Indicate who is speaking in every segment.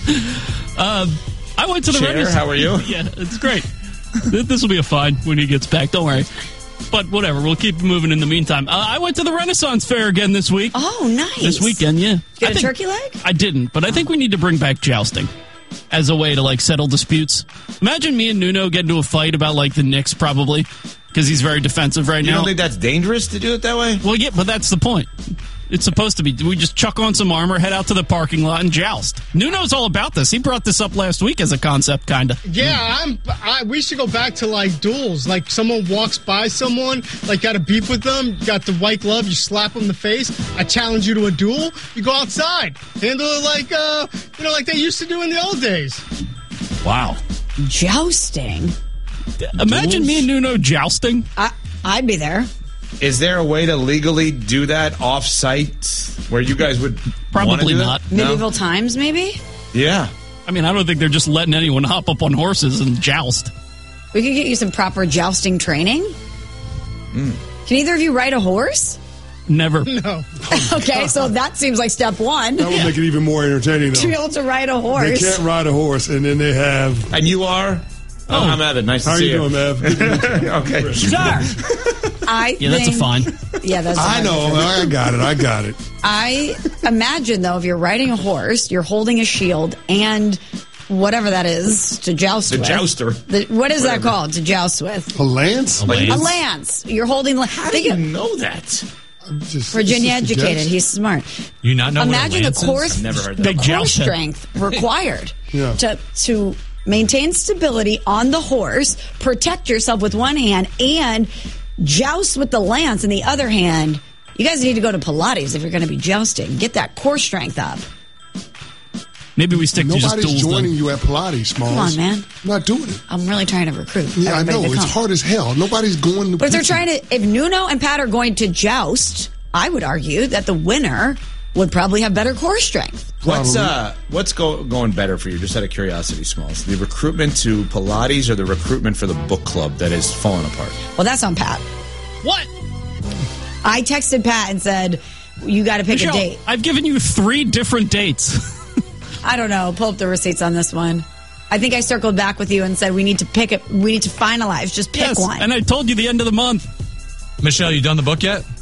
Speaker 1: I went to the Renaissance.
Speaker 2: How are you?
Speaker 1: Yeah, it's great. This will be a fine when he gets back. Don't worry. But whatever, we'll keep moving in the meantime. I went to the Renaissance Fair again this week.
Speaker 3: Oh, nice.
Speaker 1: This weekend, yeah.
Speaker 3: Get a turkey leg?
Speaker 1: I didn't, but I think we need to bring back jousting as a way to, settle disputes. Imagine me and Nuno get into a fight about, the Knicks, probably, because he's very defensive right now.
Speaker 2: You don't think that's dangerous to do it that way?
Speaker 1: Well, yeah, but that's the point. It's supposed to be. We just chuck on some armor, head out to the parking lot, and joust. Nuno's all about this. He brought this up last week as a concept, kind of.
Speaker 4: Yeah, we should go back to, duels. Someone walks by someone, got a beef with them, got the white glove, you slap them in the face. I challenge you to a duel. You go outside. Handle it like they used to do in the old days.
Speaker 1: Wow.
Speaker 3: Jousting?
Speaker 1: Imagine me and Nuno jousting.
Speaker 3: I'd be there.
Speaker 2: Is there a way to legally do that off-site where you guys would
Speaker 1: Probably not.
Speaker 3: Medieval times, maybe?
Speaker 2: Yeah.
Speaker 1: I mean, I don't think they're just letting anyone hop up on horses and joust.
Speaker 3: We could get you some proper jousting training. Can either of you ride a horse?
Speaker 1: Never.
Speaker 4: No.
Speaker 3: Okay, so that seems like step one.
Speaker 5: That would make it even more entertaining, though.
Speaker 3: To be able to ride a horse.
Speaker 5: They can't ride a horse, and then they have...
Speaker 2: And you are? Oh, I'm Evan. Nice to see you.
Speaker 5: How you doing, Ev?
Speaker 2: Okay.
Speaker 3: Sure.
Speaker 1: That's a fine.
Speaker 3: Yeah, that's
Speaker 5: I know. I got it.
Speaker 3: I imagine, though, if you're riding a horse, you're holding a shield and whatever that is to joust with.
Speaker 2: The jouster.
Speaker 3: What is that called to joust with?
Speaker 5: A lance?
Speaker 3: A lance. You're holding...
Speaker 2: How do you know that?
Speaker 3: Virginia educated. He's smart.
Speaker 6: You not know
Speaker 3: Imagine
Speaker 6: what a lance
Speaker 3: the
Speaker 6: is?
Speaker 3: core, the core strength required to maintain stability on the horse, protect yourself with one hand, and joust with the lance in the other hand. You guys need to go to Pilates if you're going to be jousting. Get that core strength up.
Speaker 1: Maybe we stick to just duels.
Speaker 5: Nobody's joining you at Pilates, Smalls.
Speaker 3: Come on, man.
Speaker 5: I'm not doing it.
Speaker 3: I'm really trying to recruit.
Speaker 5: Yeah, I know. It's hard as hell. Nobody's going to...
Speaker 3: But if they're if Nuno and Pat are going to joust, I would argue that the winner would probably have better core strength.
Speaker 2: What's going better for you, just out of curiosity, Smalls? The recruitment to Pilates or the recruitment for the book club that is falling apart?
Speaker 3: Well, that's on Pat.
Speaker 1: What?
Speaker 3: I texted Pat and said, you got to pick
Speaker 1: Michelle,
Speaker 3: a date.
Speaker 1: I've given you 3 different dates.
Speaker 3: I don't know. Pull up the receipts on this one. I think I circled back with you and said we need to pick it. We need to finalize. Just pick one.
Speaker 1: And I told you the end of the month.
Speaker 6: Michelle, you done the book yet?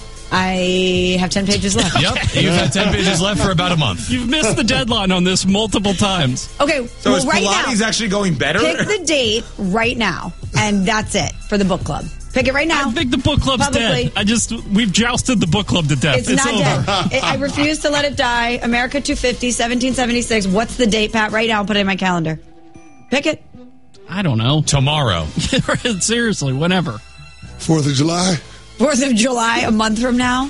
Speaker 3: I have 10 pages left.
Speaker 6: Yep. You've had 10 pages left for about a month.
Speaker 1: You've missed the deadline on this multiple times.
Speaker 3: Okay.
Speaker 2: So is
Speaker 3: right
Speaker 2: Pilates
Speaker 3: now,
Speaker 2: actually going better?
Speaker 3: Pick the date right now, and that's it for the book club. Pick it right now.
Speaker 1: I think the book club's
Speaker 3: Publicly.
Speaker 1: dead. We've jousted the book club to death.
Speaker 3: It's not dead. I refuse to let it die. America 250, 1776. What's the date, Pat? Right now, I'll put it in my calendar. Pick it.
Speaker 1: I don't know.
Speaker 6: Tomorrow.
Speaker 1: Seriously, whenever.
Speaker 5: 4th of July?
Speaker 3: 4th of July, a month from now.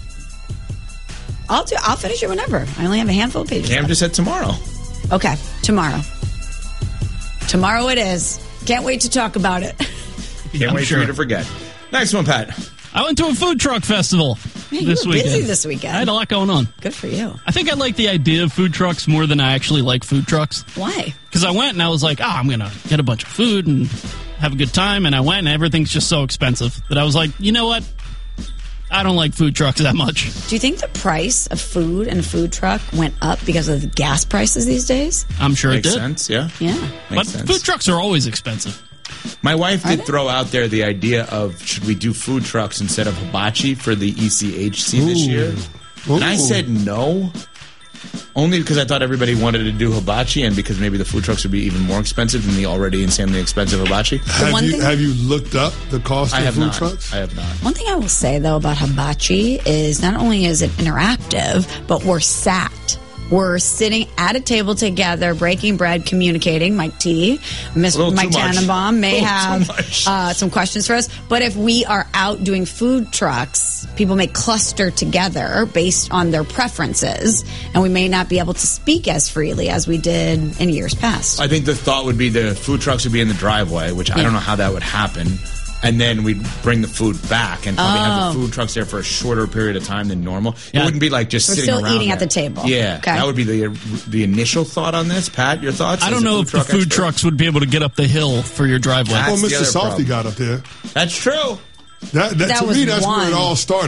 Speaker 3: I'll finish it whenever. I only have a handful of pages.
Speaker 2: Cam just said tomorrow.
Speaker 3: Okay, tomorrow. Tomorrow it is. Can't wait to talk about it.
Speaker 2: Can't wait for you to forget. Next one, Pat.
Speaker 1: I went to a food truck festival this
Speaker 3: were
Speaker 1: weekend.
Speaker 3: busy this weekend.
Speaker 1: I had a lot going on.
Speaker 3: Good for you.
Speaker 1: I think I like the idea of food trucks more than I actually like food trucks.
Speaker 3: Why?
Speaker 1: Because I went and I was like, I'm going to get a bunch of food and have a good time. And I went and everything's just so expensive that I was like, you know what? I don't like food trucks that much.
Speaker 3: Do you think the price of food in a food truck went up because of the gas prices these days?
Speaker 1: I'm sure
Speaker 2: Makes
Speaker 1: it did.
Speaker 2: Sense, yeah.
Speaker 3: Yeah.
Speaker 1: But food trucks are always expensive.
Speaker 2: My wife did throw out there the idea of should we do food trucks instead of hibachi for the ECHC this year? And I said no, only because I thought everybody wanted to do hibachi and because maybe the food trucks would be even more expensive than the already insanely expensive hibachi.
Speaker 5: Have you looked up the cost of food trucks?
Speaker 2: I have not.
Speaker 3: One thing I will say, though, about hibachi is not only is it interactive, but we're sat. We're sitting at a table together, breaking bread, communicating. Mike T, Mr. Mike Tannenbaum may have some questions for us. But if we are out doing food trucks, people may cluster together based on their preferences, and we may not be able to speak as freely as we did in years past.
Speaker 2: I think the thought would be the food trucks would be in the driveway, which I don't know how that would happen. And then we'd bring the food back and probably have the food trucks there for a shorter period of time than normal. Yeah. It wouldn't be like just
Speaker 3: We're
Speaker 2: sitting around.
Speaker 3: We're still eating
Speaker 2: there.
Speaker 3: at the table.
Speaker 2: Yeah.
Speaker 3: Okay.
Speaker 2: That would be the initial thought on this. Pat, your thoughts?
Speaker 1: I don't know if the food trucks would be able to get up the hill for your driveway.
Speaker 5: Well, Mr. Softy got up there.
Speaker 2: That's true.
Speaker 5: That to me, that's where it all started.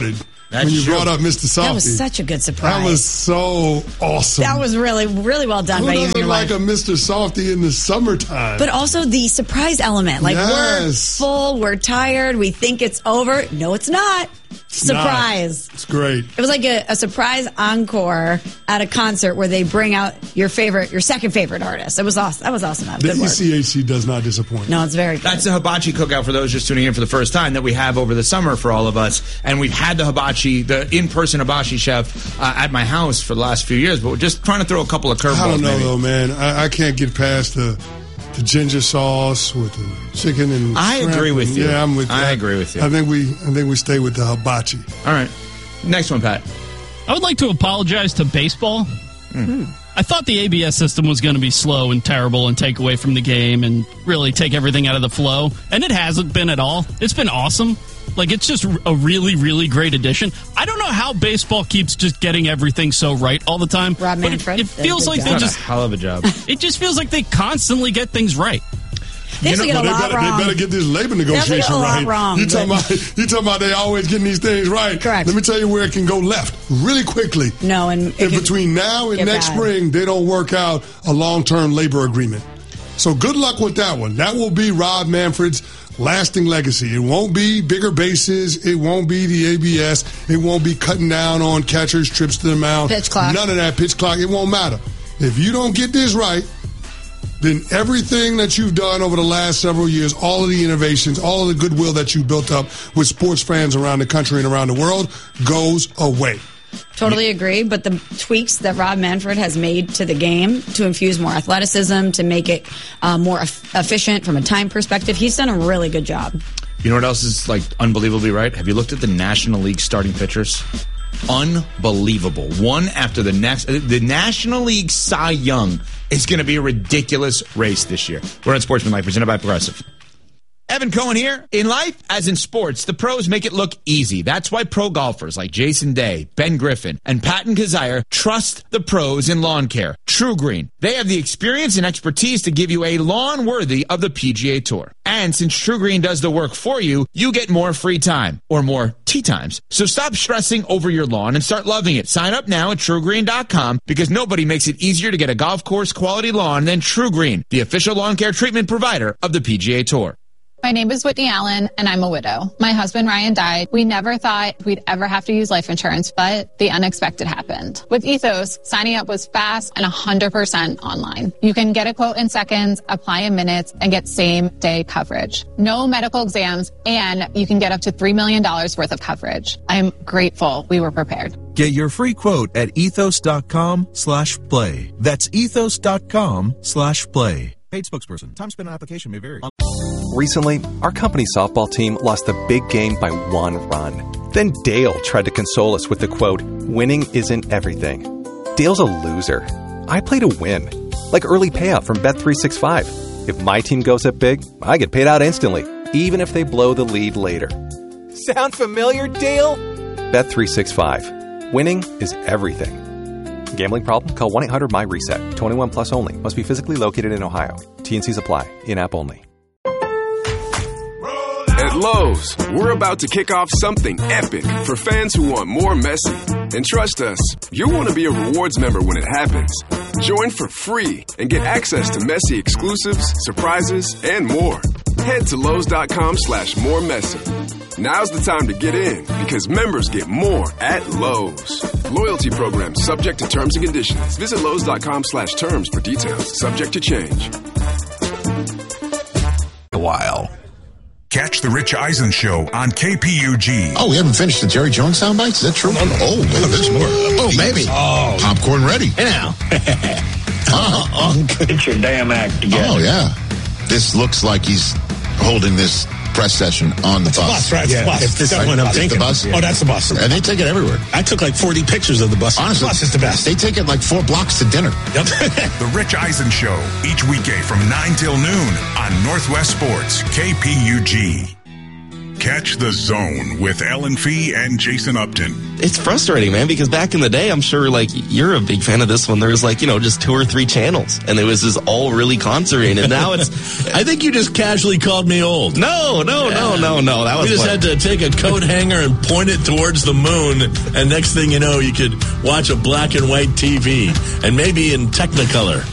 Speaker 5: when you brought up Mr. Softy.
Speaker 3: That was such a good surprise.
Speaker 5: That was so awesome.
Speaker 3: That was really, really well done by you.
Speaker 5: Who doesn't like a Mr. Softy in the summertime?
Speaker 3: But also the surprise element. Like, we're full, we're tired, we think it's over. No, it's not. Surprise.
Speaker 5: It's great.
Speaker 3: It was like a surprise encore at a concert where they bring out your second favorite artist. It was awesome. That was awesome.
Speaker 5: The ECHC does not disappoint.
Speaker 3: No, it's very good.
Speaker 2: That's the hibachi cookout for those just tuning in for the first time that we have over the summer for all of us. And we've had the in-person hibachi chef at my house for the last few years, but we're just trying to throw a couple of curveballs.
Speaker 5: I don't know, though, man. I can't get past the ginger sauce with the chicken and
Speaker 2: I
Speaker 5: shrimp.
Speaker 2: agree with you.
Speaker 5: Yeah, I'm with you.
Speaker 2: I agree with you.
Speaker 5: I think we stay with the hibachi.
Speaker 2: All right. Next one, Pat.
Speaker 1: I would like to apologize to baseball. I thought the ABS system was going to be slow and terrible and take away from the game and really take everything out of the flow. And it hasn't been at all. It's been awesome. Like, it's just a really, really great addition. I don't know how baseball keeps just getting everything so right all the time.
Speaker 3: Rob Manfred.
Speaker 1: It feels like they just...
Speaker 2: hell of a job.
Speaker 1: It just feels like they constantly get things right.
Speaker 3: They
Speaker 5: better get this labor negotiation right.
Speaker 3: Wrong,
Speaker 5: you talking about they always getting these things right.
Speaker 3: Correct.
Speaker 5: Let me tell you where it can go left really quickly.
Speaker 3: No, and
Speaker 5: if between now and next spring they don't work out a long-term labor agreement. So good luck with that one. That will be Rob Manfred's lasting legacy. It won't be bigger bases. It won't be the ABS. It won't be cutting down on catchers' trips to the mound.
Speaker 3: Pitch clock.
Speaker 5: None of that pitch clock. It won't matter. If you don't get this right, then everything that you've done over the last several years, all of the innovations, all of the goodwill that you built up with sports fans around the country and around the world goes away.
Speaker 3: Totally agree, but the tweaks that Rob Manfred has made to the game to infuse more athleticism, to make it more efficient from a time perspective, he's done a really good job.
Speaker 2: You know what else is like unbelievably right? Have you looked at the National League starting pitchers? Unbelievable. One after the next. The National League Cy Young is going to be a ridiculous race this year. We're on Sportsman Life, presented by Progressive. Evan Cohen here. In life, as in sports, the pros make it look easy. That's why pro golfers like Jason Day, Ben Griffin, and Patton Kazire trust the pros in lawn care. True Green. They have the experience and expertise to give you a lawn worthy of the PGA Tour. And since True Green does the work for you, you get more free time, or more tee times. So stop stressing over your lawn and start loving it. Sign up now at TrueGreen.com, because nobody makes it easier to get a golf course quality lawn than True Green, the official lawn care treatment provider of the PGA Tour.
Speaker 7: My name is Whitney Allen, and I'm a widow. My husband, Ryan, died. We never thought we'd ever have to use life insurance, but the unexpected happened. With Ethos, signing up was fast and 100% online. You can get a quote in seconds, apply in minutes, and get same-day coverage. No medical exams, and you can get up to $3 million worth of coverage. I'm grateful we were prepared.
Speaker 8: Get your free quote at ethos.com/play. That's ethos.com/play. Paid spokesperson. Time spent on application may vary.
Speaker 9: Recently, our company softball team lost a big game by 1 run. Then Dale tried to console us with the quote, "Winning isn't everything." Dale's a loser. I play to win. Like early payout from Bet365. If my team goes up big, I get paid out instantly, even if they blow the lead later. Sound familiar, Dale? Bet365. Winning is everything. Gambling problem? Call 1-800-MY-RESET. 21 plus only. Must be physically located in Ohio. T&Cs apply. In-app only.
Speaker 10: At Lowe's, we're about to kick off something epic for fans who want more Messi. And trust us, you'll want to be a rewards member when it happens. Join for free and get access to Messi exclusives, surprises, and more. Head to Lowe's.com/moremessy. Now's the time to get in, because members get more at Lowe's. Loyalty program subject to terms and conditions. Visit Lowe's.com/terms for details. Subject to change.
Speaker 11: A while. Catch the Rich Eisen Show on KPUG.
Speaker 12: Oh, we haven't finished the Jerry Jones soundbites? Is that true? Oh, maybe there's more. Oh, maybe. Oh, popcorn ready.
Speaker 13: Hey now. Get your damn act together.
Speaker 12: Oh, yeah. This looks like he's holding this press session on the bus.
Speaker 13: Right?
Speaker 12: Yeah.
Speaker 13: If this is what I'm thinking.
Speaker 12: The bus?
Speaker 13: Oh, that's the bus.
Speaker 12: And they take it everywhere.
Speaker 13: I took like 40 pictures of the bus.
Speaker 12: Honestly,
Speaker 13: the bus is the best.
Speaker 12: They take it like 4 blocks to dinner.
Speaker 13: Yep.
Speaker 11: The Rich Eisen Show, each weekday from 9 till noon on Northwest Sports, KPUG. Catch the Zone with Alan Fee and Jason Upton.
Speaker 14: It's frustrating, man, because back in the day, I'm sure, like, you're a big fan of this one. There was, like, just 2 or 3 channels, and it was just all really concentrated. And now it's...
Speaker 15: I think you just casually called me old.
Speaker 14: No. That was
Speaker 15: we just had to take a coat hanger and point it towards the moon, and next thing you know, you could watch a black and white TV, and maybe in Technicolor.